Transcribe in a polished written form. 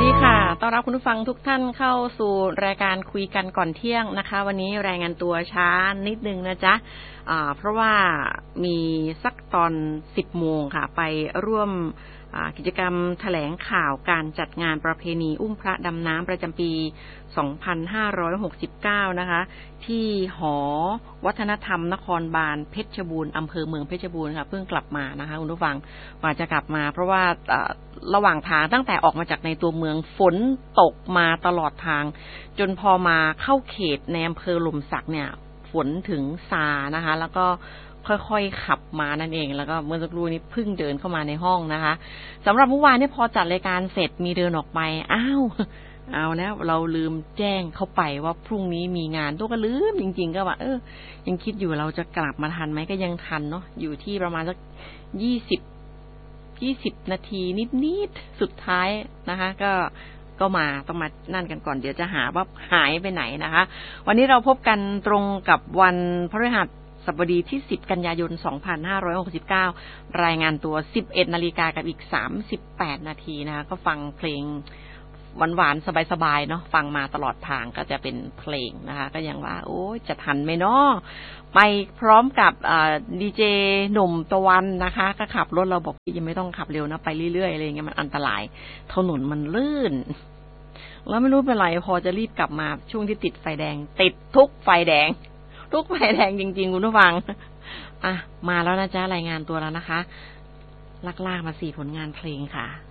ดีค่ะต้อนรับคุณผู้ฟังทุกท่านเข้าสู่รายการคุยกันก่อนเที่ยงนะคะวันนี้รายงานตัวช้านิดนึงนะจ๊ะเพราะว่ามีสักตอน 10 โมงค่ะไปร่วมกิจกรรมแถลงข่าวการจัดงานประเพณีอุ้มพระดำน้ำประจำปี 2569 นะคะที่หอวัฒนธรรมนครบาลเพชรบูรณ์อำเภอเมืองเพชรบูรณ์ค่ะเพิ่งกลับมานะคะคุณผู้ฟังว่าจะกลับมาเพราะว่าระหว่างทางตั้งแต่ออกมาจากในตัวเมืองฝนตกมาตลอดทางจนพอมาเข้าเขตในอำเภอหล่มสักเนี่ยฝนถึงซานะคะแล้วก็ค่อยๆขับมานั่นเองแล้วก็เมื่อสักครู่นี้เพิ่งเดินเข้ามาในห้องนะคะสำหรับเมื่อวานนี้พอจัดรายการเสร็จมีเดินออกไปเอานะเราลืมแจ้งเข้าไปว่าพรุ่งนี้มีงานตัวก็ลืมจริงๆก็ว่ายังคิดอยู่เราจะกลับมาทันไหมก็ยังทันเนาะอยู่ที่ประมาณสัก20นาทีนิดๆสุดท้ายนะคะก็ต้องมานั่นกันก่อนเดี๋ยวจะหาว่าหายไปไหนนะคะวันนี้เราพบกันตรงกับวันพฤหัสบดีที่10กันยายน2569รายงานตัว 11:00 นกับอีก38นาทีนะคะก็ฟังเพลงหวานๆสบายๆเนาะฟังมาตลอดทางก็จะเป็นเพลงนะคะก็ยังว่าโอ้จะทันไหมเนาะไปพร้อมกับดีเจหนุ่มตะวันนะคะก็ขับรถเราบอกยังไม่ต้องขับเร็วนะไปเรื่อยๆอะไรเงี้ยมันอันตรายถนนมันลื่นแล้วไม่รู้เป็นไรพอจะรีบกลับมาช่วงที่ติดไฟแดงติดทุกไฟแดงจริงๆคุณผู้ฟังมาแล้วนะจ๊ะรายงานตัวแล้วนะคะลักล่ามา4ผลงานเพลงค่ะ